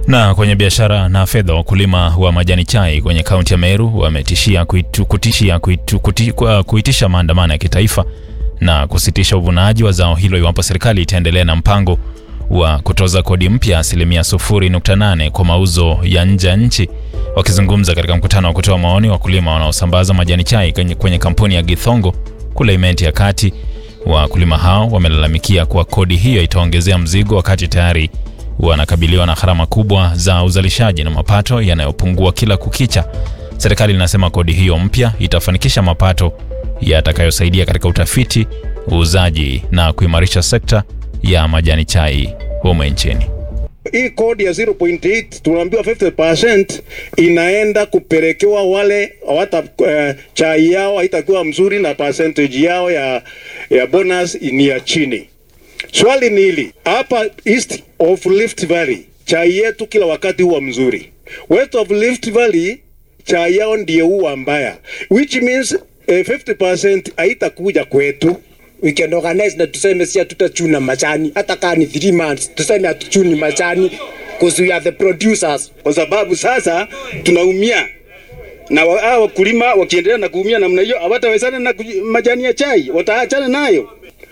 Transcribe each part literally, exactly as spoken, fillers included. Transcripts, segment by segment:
Na kwenye biashara na fedha, wakulima wa majani chai kwenye kaunti ya Meru wametishia kuitu, kutishia kuitu, kuti, kuitisha maandamano ya kitaifa na kusitisha uvunaji wa zao hilo iwapo serikali itaendelea na mpango wa kutoza kodi mpya asilimia sufuri nukta nane kwa mauzo ya nje ya nchi. Wakizungumza katika mkutano wa kutoa maoni, wakulima wanaosambaza majani chai kwenye, kwenye kampuni ya Githongo kule Imenti ya Kati, wakulima hao wamelalamikia kuwa kodi hiyo itaongezea mzigo wakati tayari wanakabiliwa na gharama kubwa za uzalishaji na mapato yanayopungua kila kukicha. Serikali inasema kodi hiyo mpya itafanikisha mapato yatakayosaidia katika utafiti, uuzaji na kuimarisha sekta ya majani chai humo nchini. Hii kodi ya zero point eight tunaambiwa fifty percent inaenda kupelekewa wale hata uh, chai yao haitakuwa mzuri na percentage yao ya ya bonus ni ya chini. Swali ni hili, hapa East of Rift Valley chai yetu kila wakati huwa mzuri. West of Rift Valley chai yao ndiye huwa mbaya, which means uh, fifty percent haitakuja kwetu. We can organize na tuseme si tutachuna majani hata kama ni three months, tuseme hatuchuni majani because we are the producers, kwa sababu sasa tunaumia na hao wakulima wakiendelea na kuumia namna hiyo hawatawezana na majani ya chai, wataachana nayo.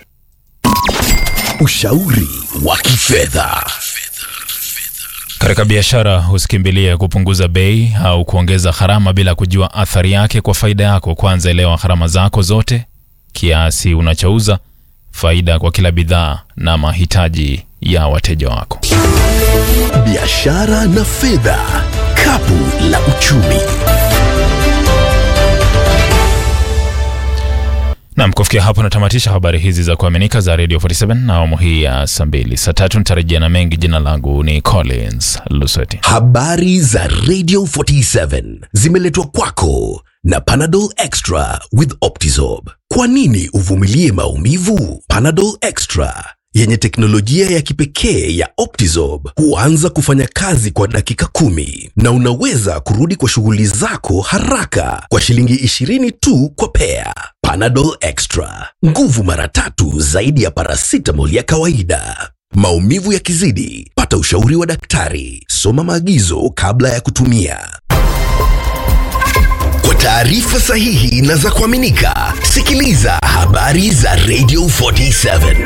Ushauri wa kifedha. Katika biashara, usikimbilie kupunguza bei au kuongeza gharama bila kujua athari yake kwa faida yako. Kwanza elewa gharama zako zote, kiasi unachouza, faida kwa kila bidhaa na mahitaji ya wateja wako. Biashara na fedha, kapu la uchumi. Na kufikia hapo natamatisha habari hizi za kuaminika za Radio forty-seven na awamu hii ya saa mbili. Saa tatu nitarejea na mengi. Jina langu ni Collins Lusweti. Habari za Radio forty-seven zimeletwa kwako na Panadol Extra with Optizorb. Kwa nini uvumilie maumivu? Panadol Extra yenye teknolojia ya kipekee ya Optizorb huanza kufanya kazi kwa dakika kumi na unaweza kurudi kwa shughuli zako haraka kwa shilingi ishirini tu kwa pea. Panadol Extra, nguvu mara tatu zaidi ya paracetamol ya kawaida. Maumivu yakizidi, pata ushauri wa daktari. Soma maagizo kabla ya kutumia. Kwa taarifa sahihi na za kuaminika, sikiliza habari za Radio forty-seven.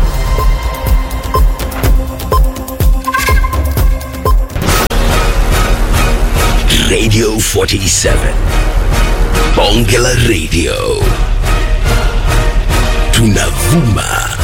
Radio forty-seven. Bonge la Radio. Tunavuma